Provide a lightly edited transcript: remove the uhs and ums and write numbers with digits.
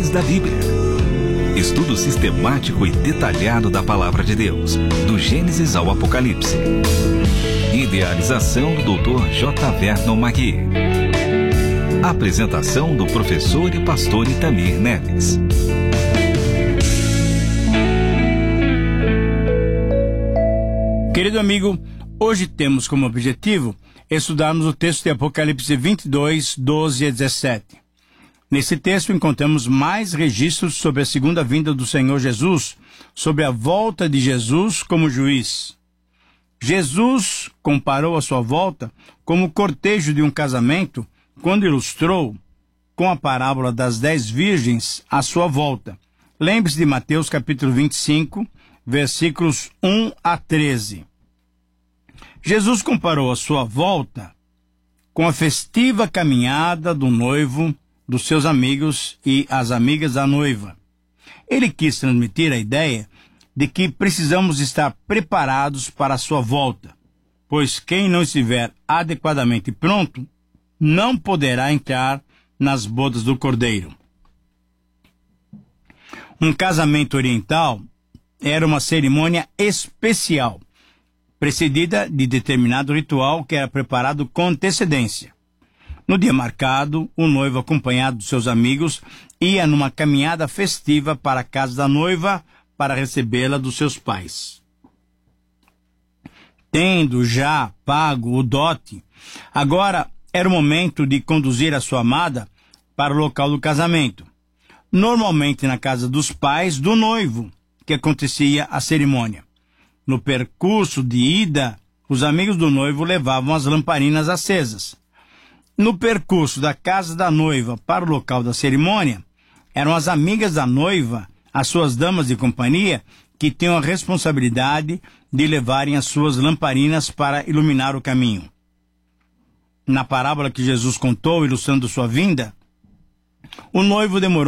Verdades da Bíblia. Estudo sistemático e detalhado da Palavra de Deus, do Gênesis ao Apocalipse. Idealização do Dr. J. Vernon Magui. Apresentação do professor e pastor Itamir Neves. Querido amigo, hoje temos como objetivo estudarmos o texto de Apocalipse 22, 12 a 17. Nesse texto encontramos mais registros sobre a segunda vinda do Senhor Jesus, sobre a volta de Jesus como juiz. Jesus comparou a sua volta como o cortejo de um casamento quando ilustrou, com a parábola das 10 virgens, a sua volta. Lembre-se de Mateus capítulo 25, versículos 1 a 13. Jesus comparou a sua volta com a festiva caminhada do noivo, dos seus amigos e as amigas da noiva. Ele quis transmitir a ideia de que precisamos estar preparados para a sua volta, pois quem não estiver adequadamente pronto não poderá entrar nas bodas do Cordeiro. Um casamento oriental era uma cerimônia especial, precedida de determinado ritual que era preparado com antecedência. No dia marcado, o noivo, acompanhado dos seus amigos, ia numa caminhada festiva para a casa da noiva para recebê-la dos seus pais. Tendo já pago o dote, agora era o momento de conduzir a sua amada para o local do casamento, normalmente na casa dos pais do noivo, que acontecia a cerimônia. No percurso de ida, os amigos do noivo levavam as lamparinas acesas. No percurso da casa da noiva para o local da cerimônia, eram as amigas da noiva, as suas damas de companhia, que tinham a responsabilidade de levarem as suas lamparinas para iluminar o caminho. Na parábola que Jesus contou, ilustrando sua vinda, o noivo demorou